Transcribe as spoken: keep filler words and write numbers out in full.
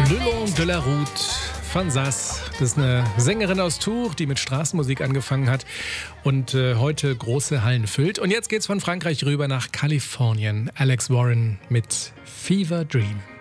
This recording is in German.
Le Long de la Route von Sass. Das ist eine Sängerin aus Tours, die mit Straßenmusik angefangen hat und äh, heute große Hallen füllt. Und jetzt geht's von Frankreich rüber nach Kalifornien. Alex Warren mit Fever Dream.